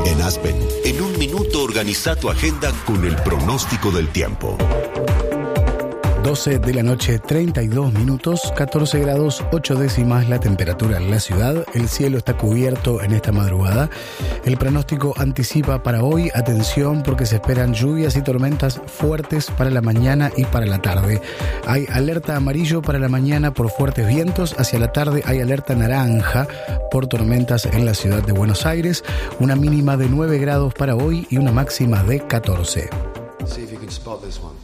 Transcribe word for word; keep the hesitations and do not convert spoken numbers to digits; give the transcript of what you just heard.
En Aspen, en un minuto organiza tu agenda con el pronóstico del tiempo. doce de la noche, treinta y dos minutos, catorce grados, ocho décimas la temperatura en la ciudad. El cielo está cubierto en esta madrugada. El pronóstico anticipa para hoy, atención, porque se esperan lluvias y tormentas fuertes para la mañana y para la tarde. Hay alerta amarillo para la mañana por fuertes vientos. Hacia la tarde hay alerta naranja por tormentas en la ciudad de Buenos Aires. Una mínima de nueve grados para hoy y una máxima de catorce. See if you can spot this one.